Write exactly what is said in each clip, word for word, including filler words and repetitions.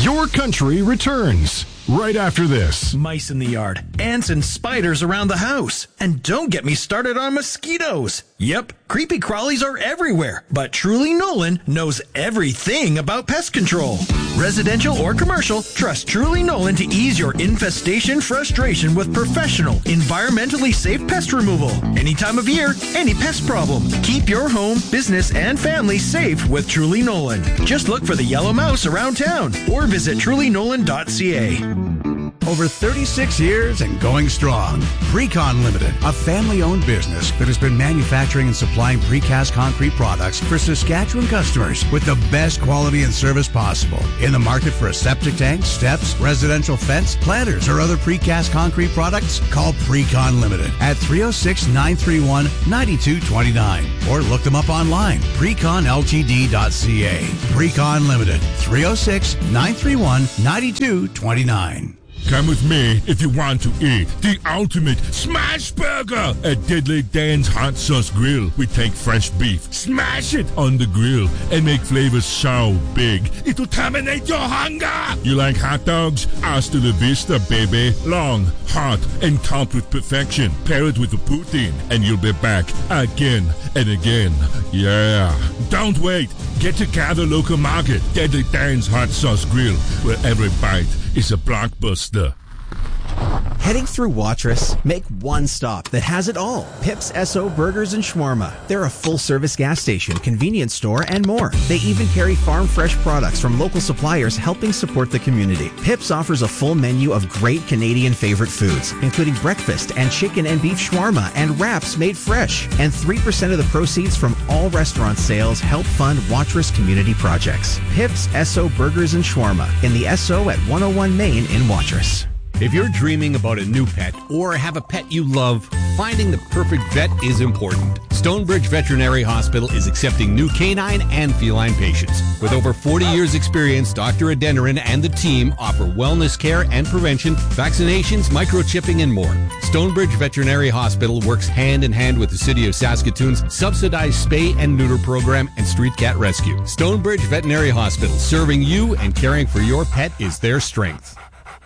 Your Country returns right after this. Mice in the yard, ants and spiders around the house. And don't get me started on mosquitoes. Yep, creepy crawlies are everywhere, but Truly Nolan knows everything about pest control. Residential or commercial, trust Truly Nolan to ease your infestation frustration with professional, environmentally safe pest removal. Any time of year, any pest problem. Keep your home, business, and family safe with Truly Nolan. Just look for the yellow mouse around town or visit truly nolan dot c a. Over thirty-six years and going strong. Precon Limited, a family-owned business that has been manufacturing and supplying precast concrete products for Saskatchewan customers with the best quality and service possible. In the market for a septic tank, steps, residential fence, planters, or other precast concrete products? Call Precon Limited at three oh six, nine three one, nine two two nine or look them up online, precon l t d dot c a. Precon Limited, three oh six, nine three one, nine two two nine. Come with me if you want to eat the ultimate smash burger at Deadly Dan's Hot Sauce Grill. We take fresh beef, smash it on the grill, and make flavors so big it'll terminate your hunger. You like hot dogs? Hasta la vista, baby. Long, hot, and topped with perfection. Pair it with a poutine, and you'll be back again and again. Yeah. Don't wait. Get to Gather Local Market, Deadly Dan's Hot Sauce Grill, where every bite is a blockbuster. Heading through Watrous? Make one stop that has it all. Pips S O Burgers and Shawarma. They're a full-service gas station, convenience store, and more. They even carry farm-fresh products from local suppliers helping support the community. Pips offers a full menu of great Canadian favorite foods, including breakfast and chicken and beef shawarma and wraps made fresh. And three percent of the proceeds from all restaurant sales help fund Watrous community projects. Pips S O Burgers and Shawarma in the S O at one oh one Main in Watrous. If you're dreaming about a new pet or have a pet you love, finding the perfect vet is important. Stonebridge Veterinary Hospital is accepting new canine and feline patients. With over forty years experience, Doctor Adeniran and the team offer wellness care and prevention, vaccinations, microchipping, and more. Stonebridge Veterinary Hospital works hand in hand with the City of Saskatoon's subsidized spay and neuter program and street cat rescue. Stonebridge Veterinary Hospital, serving you and caring for your pet is their strength.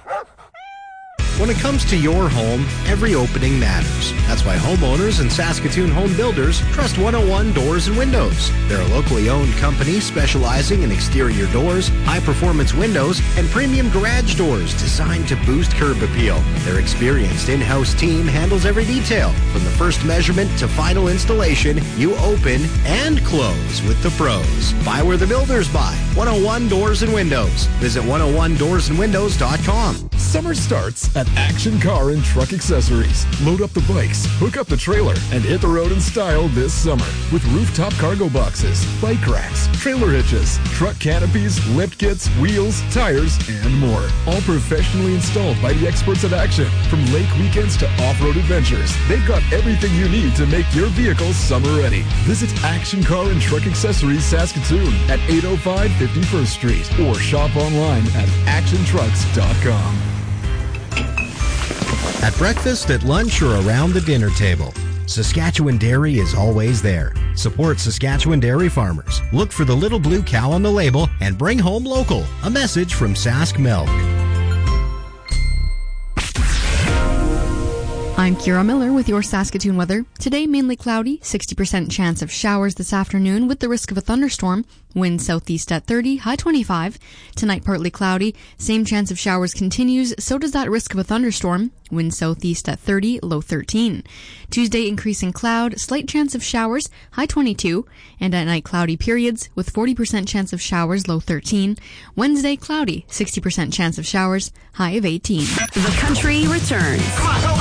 When it comes to your home, every opening matters. That's why homeowners and Saskatoon home builders trust one oh one Doors and Windows. They're a locally owned company specializing in exterior doors, high-performance windows, and premium garage doors designed to boost curb appeal. Their experienced in-house team handles every detail. From the first measurement to final installation, you open and close with the pros. Buy where the builders buy. one oh one Doors and Windows. Visit one oh one doors and windows dot com. Summer starts at Action Car and Truck Accessories. Load up the bikes, hook up the trailer, and hit the road in style this summer with rooftop cargo boxes, bike racks, trailer hitches, truck canopies, lift kits, wheels, tires, and more. All professionally installed by the experts at Action. From lake weekends to off-road adventures, they've got everything you need to make your vehicle summer ready. Visit Action Car and Truck Accessories Saskatoon at eight oh five fifty-first Street or shop online at action trucks dot com. At breakfast, at lunch, or around the dinner table, Saskatchewan Dairy is always there. Support Saskatchewan dairy farmers. Look for the little blue cow on the label and bring home local. A message from Sask Milk. I'm Kira Miller with your Saskatoon weather. Today, mainly cloudy, sixty percent chance of showers this afternoon with the risk of a thunderstorm. Wind southeast at thirty, high twenty-five. Tonight, partly cloudy. Same chance of showers continues, so does that risk of a thunderstorm. Wind southeast at thirty, low thirteen. Tuesday, increasing cloud, slight chance of showers, high twenty-two. And at night, cloudy periods with forty percent chance of showers, low thirteen. Wednesday, cloudy, sixty percent chance of showers, high of eighteen. The country returns.